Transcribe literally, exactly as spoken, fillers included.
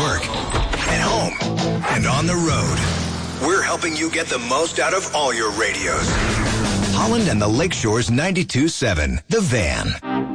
work, at home, and on the road. We're helping you get the most out of all your radios. Holland and the Lakeshore's ninety-two point seven, The Van.